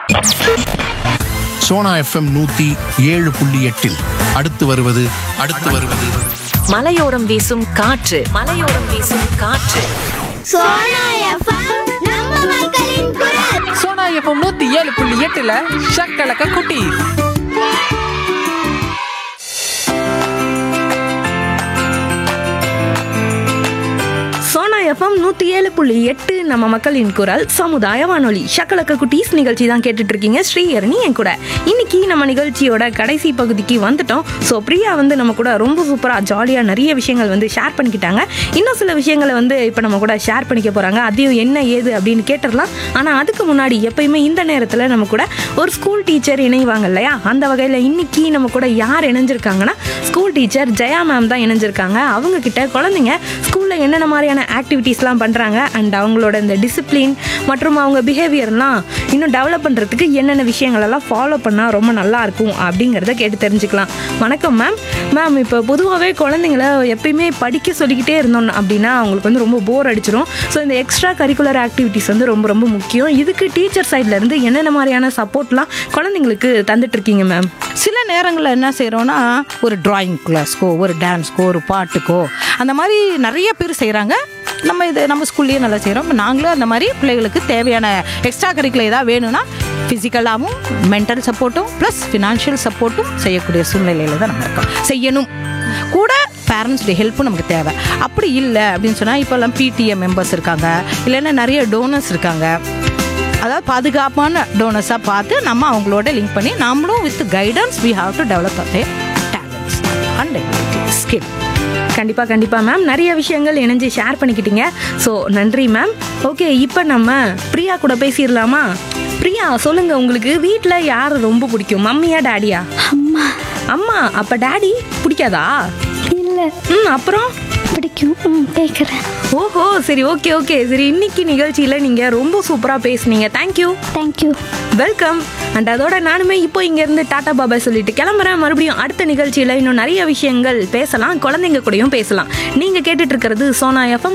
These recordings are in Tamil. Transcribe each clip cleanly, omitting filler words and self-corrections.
சோனா எஃப்எம் 107.8 அடுத்து வருவது மலையோரம் வீசும் காற்று. மலையோரம் வீசும் காற்று. சோனா எஃப்எம் நம்ம மக்களின் குரல். சோனா எஃப்எம் 107.8 ஷக்கலக்க குட்டி. சோனா எஃப்எம் 107.8 நம்ம மக்களின் குரல் சமுதாய வானொலி. ஷக்கலக்க குட்டீஸ் நிகழ்ச்சி தான் கேட்டுட்டு இருக்கீங்க. ஸ்ரீஹரணி என் கூட. இன்னைக்கு நம்ம நிகழ்ச்சியோட கடைசி பகுதிக்கு வந்துட்டோம். ஸோ பிரியா நம்ம கூட ரொம்ப சூப்பராக ஜாலியாக நிறைய விஷயங்கள் ஷேர் பண்ணிக்கிட்டாங்க. இன்னும் சில விஷயங்களை இப்போ நம்ம கூட ஷேர் பண்ணிக்க போகிறாங்க. அதையும் என்ன ஏது அப்படின்னு கேட்டுடலாம். ஆனால் அதுக்கு முன்னாடி எப்பயுமே இந்த நேரத்தில் நம்ம கூட ஒரு ஸ்கூல் டீச்சர் இணைவாங்க இல்லையா? அந்த வகையில் இன்னைக்கு நம்ம கூட யார் இணைஞ்சிருக்காங்கன்னா ஸ்கூல் டீச்சர் ஜெயா மேம் தான் இணைஞ்சிருக்காங்க. அவங்க கிட்ட குழந்தைங்க ஸ்கூலில் என்னென்ன மாதிரியான ஆக்டிவிட்டீஸ்லாம் பண்ணுறாங்க அண்ட் அவங்களோட இந்த டிசிப்ளின் மற்றும் அவங்க பிஹேவியர்லாம் இன்னும் டெவலப் பண்ணுறதுக்கு என்னென்ன விஷயங்களெல்லாம் ஃபாலோ பண்ணால் ரொம்ப நல்லா இருக்கும் அப்படிங்கிறத கேட்டு தெரிஞ்சுக்கலாம். வணக்கம் மேம். மேம், இப்போ பொதுவாகவே குழந்தைங்கள எப்பயுமே படிக்க சொல்லிக்கிட்டே இருந்தோம் அப்படின்னா அவங்களுக்கு ரொம்ப போர் அடிச்சிடும். ஸோ இந்த எக்ஸ்ட்ரா கரிக்குலர் ஆக்டிவிட்டீஸ் ரொம்ப ரொம்ப முக்கியம். இதுக்கு டீச்சர் சைட்லேருந்து என்னென்ன மாதிரியான சப்போர்ட்லாம் குழந்தைங்களுக்கு தந்துட்டுருக்கீங்க மேம்? சில நேரங்களில் என்ன செய்கிறோன்னா ஒரு டிராயிங் கிளாஸ்க்கோ ஒரு டான்ஸ்க்கோ ஒரு பாட்டுக்கோ அந்த மாதிரி நிறைய பேர் செய்கிறாங்க. நம்ம ஸ்கூல்லேயே நல்லா செய்கிறோம். நாங்களும் அந்த மாதிரி பிள்ளைகளுக்கு தேவையான எக்ஸ்ட்ரா கரிக்குலர் ஏதாவது வேணும்னா ஃபிசிக்கலாகவும் மென்டல் சப்போர்ட்டும் ப்ளஸ் ஃபினான்ஷியல் சப்போர்ட்டும் செய்யக்கூடிய சூழ்நிலையில் தான் நம்ம இருக்கோம். செய்யணும் கூட பேரண்ட்ஸுடைய ஹெல்ப்பும் நமக்கு தேவை. அப்படி இல்லை அப்படின்னு சொன்னால் இப்போல்லாம் பிடிஏ மெம்பர்ஸ் இருக்காங்க, இல்லைன்னா நிறைய டோனர்ஸ் இருக்காங்க. அதாவது பாதுகாப்பான டோனர்ஸாக பார்த்து நம்ம அவங்களோட லிங்க் பண்ணி நம்மளும் with guidance we have to develop there talents and skill. கண்டிப்பாக மேம். நிறைய விஷயங்கள் இணைஞ்சு ஷேர் பண்ணிக்கிட்டீங்க. ஸோ நன்றி மேம். ஓகே, இப்போ நம்ம பிரியா கூட பேசிடலாமா? பிரியா, சொல்லுங்க, உங்களுக்கு வீட்டில் யார் ரொம்ப பிடிக்கும், மம்மியா டேடியா? அம்மா. அம்மா. அப்போ டேடி பிடிக்காதா? இல்ல. அப்புறம் பிடிக்கும். கேட்குறேன். ஓஹோ, சரி, ஓகே. சரி, இன்னைக்கு நிகழ்ச்சியில் நீங்கள் ரொம்ப சூப்பராக பேசுனீங்க. தேங்க்யூ. வெல்கம். அண்ட் அதோட நானுமே இப்போ இங்கேருந்து டாடா பாபாய் சொல்லிட்டு கிளம்புறேன். மறுபடியும் அடுத்த நிகழ்ச்சியில் இன்னும் நிறைய விஷயங்கள் பேசலாம், குழந்தைங்க கூடயும் பேசலாம். நீங்கள் கேட்டுட்டு இருக்கிறது சோனா எஃப்எம்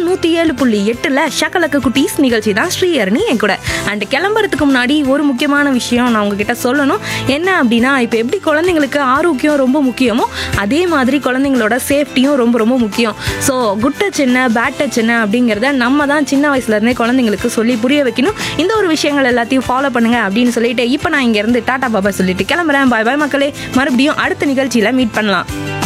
107.8 ஷக்கலக்க குட்டீஸ் நிகழ்ச்சி தான். ஸ்ரீஹரணி என் கூட. அண்ட் கிளம்புறதுக்கு முன்னாடி ஒரு முக்கியமான விஷயம் நான் உங்ககிட்ட சொல்லணும். என்ன அப்படின்னா, இப்போ எப்படி குழந்தைங்களுக்கு ஆரோக்கியம் ரொம்ப முக்கியமோ அதே மாதிரி குழந்தைங்களோட சேஃப்டியும் ரொம்ப ரொம்ப முக்கியம். ஸோ குட் டச் என்ன, பேட் டச் என்ன அப்படிங்கிறத நம்ம தான் சின்ன வயசுலேருந்தே குழந்தைங்களுக்கு சொல்லி புரிய வைக்கணும். இந்த ஒரு விஷயங்கள் எல்லாத்தையும் ஃபாலோ பண்ணுங்க அப்படின்னு சொல்லிட்டு இப்போ நான் இங்கேருந்து டாடா பாபா சொல்லிட்டு கிளம்புறேன். பாய் பாய் மக்களே. மறுபடியும் அடுத்த நிகழ்ச்சியில் மீட் பண்ணலாம்.